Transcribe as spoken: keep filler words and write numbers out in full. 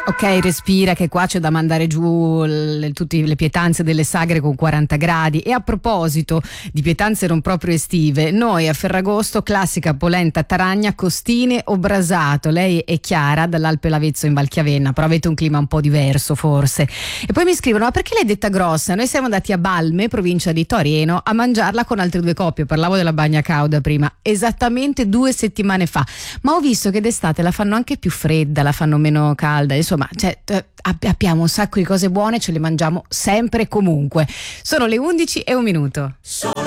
Ok, respira che qua c'è da mandare giù le, tutte le pietanze delle sagre con quaranta gradi. E a proposito di pietanze non proprio estive, noi a Ferragosto classica polenta taragna, costine o brasato. Lei è Chiara dall'Alpe Lavezzo in Valchiavenna, però avete un clima un po' diverso forse. E poi mi scrivono: ma perché l'hai detta grossa? Noi siamo andati a Balme, provincia di Torino, a mangiarla con altre due coppie. Parlavo della bagna cauda prima, esattamente due settimane fa, ma ho visto che d'estate la fanno anche più fredda, la fanno meno calda, insomma. Ma cioè, abbiamo un sacco di cose buone, ce le mangiamo sempre e comunque. Sono le undici e un minuto.